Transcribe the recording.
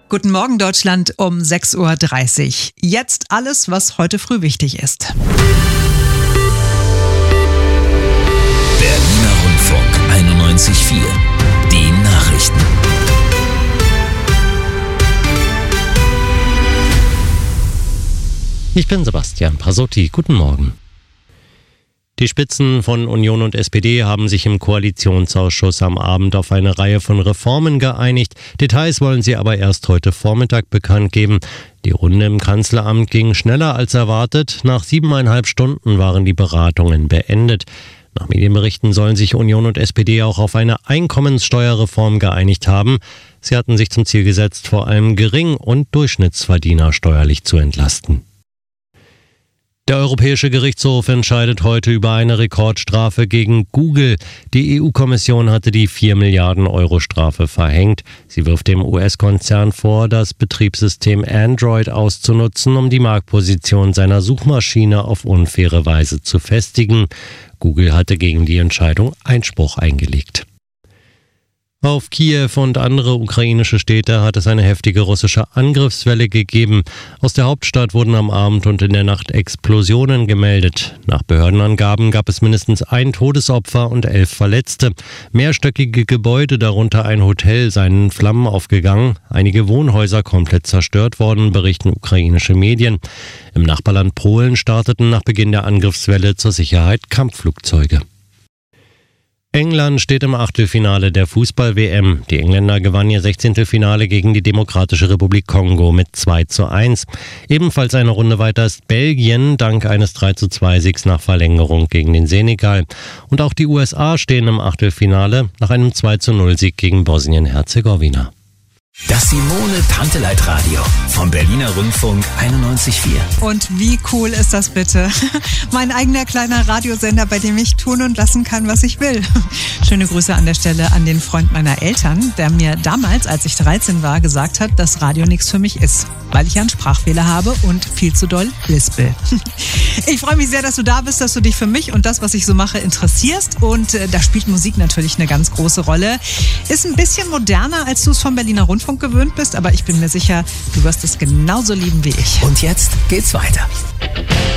Guten Morgen Deutschland um 6.30 Uhr. Jetzt alles, was heute früh wichtig ist. Berliner Rundfunk 91.4. Die Nachrichten. Ich bin Sebastian Pasotti. Guten Morgen. Die Spitzen von Union und SPD haben sich im Koalitionsausschuss am Abend auf eine Reihe von Reformen geeinigt. Details wollen sie aber erst heute Vormittag bekannt geben. Die Runde im Kanzleramt ging schneller als erwartet. Nach 7,5 Stunden waren die Beratungen beendet. Nach Medienberichten sollen sich Union und SPD auch auf eine Einkommenssteuerreform geeinigt haben. Sie hatten sich zum Ziel gesetzt, vor allem Gering- und Durchschnittsverdiener steuerlich zu entlasten. Der Europäische Gerichtshof entscheidet heute über eine Rekordstrafe gegen Google. Die EU-Kommission hatte die 4 Milliarden Euro Strafe verhängt. Sie wirft dem US-Konzern vor, das Betriebssystem Android auszunutzen, um die Marktposition seiner Suchmaschine auf unfaire Weise zu festigen. Google hatte gegen die Entscheidung Einspruch eingelegt. Auf Kiew und andere ukrainische Städte hat es eine heftige russische Angriffswelle gegeben. Aus der Hauptstadt wurden am Abend und in der Nacht Explosionen gemeldet. Nach Behördenangaben gab es mindestens ein Todesopfer und 11 Verletzte. Mehrstöckige Gebäude, darunter ein Hotel, seien in Flammen aufgegangen. Einige Wohnhäuser komplett zerstört worden, berichten ukrainische Medien. Im Nachbarland Polen starteten nach Beginn der Angriffswelle zur Sicherheit Kampfflugzeuge. England steht im Achtelfinale der Fußball-WM. Die Engländer gewannen ihr 16. Finale gegen die Demokratische Republik Kongo mit 2:1. Ebenfalls eine Runde weiter ist Belgien, dank eines 3:2-Siegs nach Verlängerung gegen den Senegal. Und auch die USA stehen im Achtelfinale nach einem 2:0-Sieg gegen Bosnien-Herzegowina. Das Simone-Panteleit-Radio vom Berliner Rundfunk 91.4. Und wie cool ist das bitte? Mein eigener kleiner Radiosender, bei dem ich tun und lassen kann, was ich will. Schöne Grüße an der Stelle an den Freund meiner Eltern, der mir damals, als ich 13 war, gesagt hat, dass Radio nichts für mich ist, weil ich einen Sprachfehler habe und viel zu doll lispel. Ich freue mich sehr, dass du da bist, dass du dich für mich und das, was ich so mache, interessierst. Und da spielt Musik natürlich eine ganz große Rolle. Ist ein bisschen moderner, als du es vom Berliner Rundfunk gewöhnt bist, aber ich bin mir sicher, du wirst es genauso lieben wie ich. Und jetzt geht's weiter.